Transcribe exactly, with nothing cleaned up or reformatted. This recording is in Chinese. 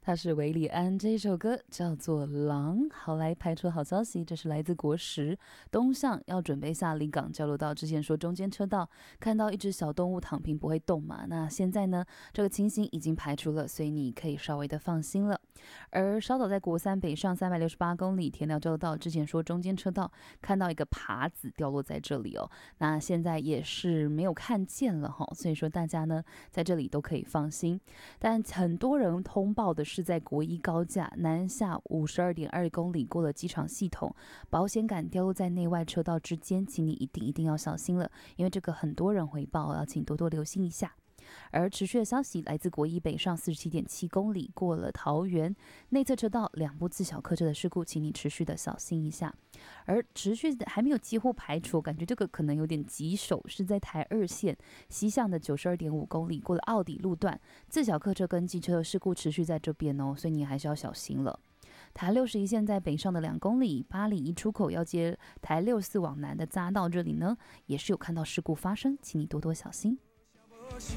他是韦礼安，这一首歌叫做《狼》。好，来排除好消息，这是来自国十东向要准备下离港交流道之前说中间车道看到一只小动物躺平不会动嘛，那现在呢这个情形已经排除了，所以你可以稍微的放心了。而稍早在国三北上三百六十八公里田寮交流道之前说中间车道看到一个耙子掉落在这里哦，那现在也是没有看见了哈，所以说大家呢在这里都可以放心。但很多人通报的是在国一高架南下五十二点二公里过了机场系统，保险杆掉落在内外车道之间，请你一定一定要小心了，因为这个很多人回报，要请多多留心一下。而持续的消息来自国一北上四十七点七公里过了桃园内侧车道两部自小客车的事故，请你持续的小心一下。而持续还没有几乎排除，感觉这个可能有点棘手，是在台二线西向的九十二点五公里过了奥迪路段，自小客车跟机车的事故持续在这边哦，所以你还是要小心了。台六十一线在北上的两公里，八里一出口要接台六四往南的匝道这里呢，也是有看到事故发生，请你多多小心。